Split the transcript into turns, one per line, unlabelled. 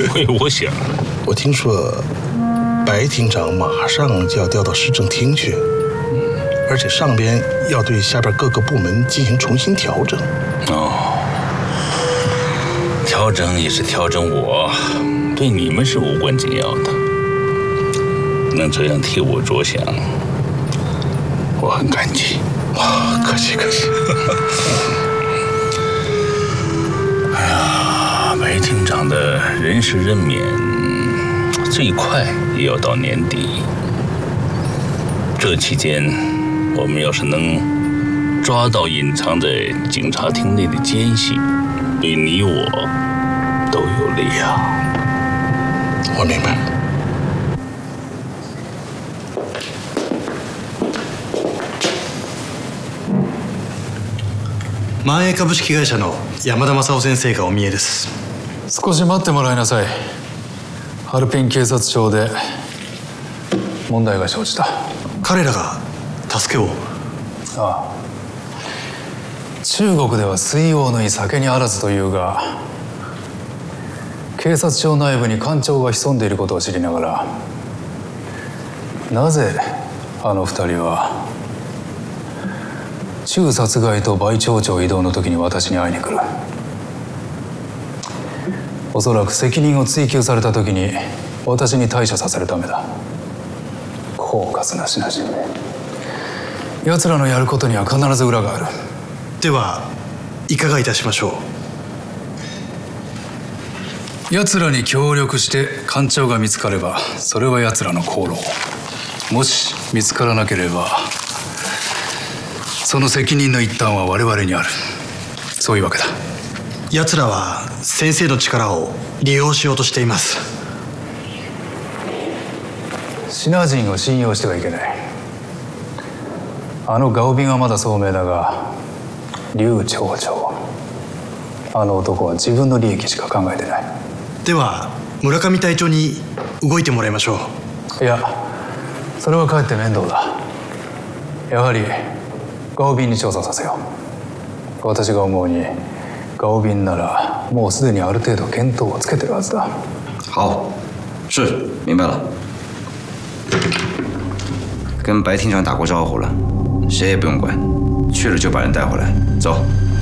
我想，
我听说白厅长马上就要调到市政厅去，而且上边要对下边各个部门进行重新调整。
哦，调整也是调整我，对你们是无关紧要的。能这样替我着想，我很感激。
哇，客气客气。
哎呀，白厅长的人事任免，最快也要到年底。这期间，我们要是能抓到隐藏在警察厅内的奸细，对你我都有利啊。
我明白。
万栄株式会社の山田正夫先生がお見えです。
少し待ってもらいなさい。ハルピン警察庁で問題が生じた。
彼らが助けを。
ああ、中国では水王のい酒にあらずというが、警察庁内部に官庁が潜んでいることを知りながら、なぜあの二人は中殺害と倍町長異動の時に私に会いに来る。おそらく責任を追及された時に私に対処させるためだ。狡猾な品々め。奴らのやることには必ず裏がある。
ではいかがいたしましょ
う。奴らに協力して官庁が見つかればそれは奴らの功労。もし見つからなければその責任の一端は我々にある。そういうわけだ。
奴らは先生の力を利用しようとしています。
シナ人を信用してはいけない。あのガオビンはまだ聡明だが、劉町長、あの男は自分の利益しか考えてない。
では村上隊長に動いてもらいましょ
う。いや、それはかえって面倒だ。やはりガオビンに調査させよう。私が思うにガオビンならもうすでにある程度見当をつけてるはずだ。
好，是，明白了。跟白厅长打过招呼了，谁也不用管，去了就把人带回来。走。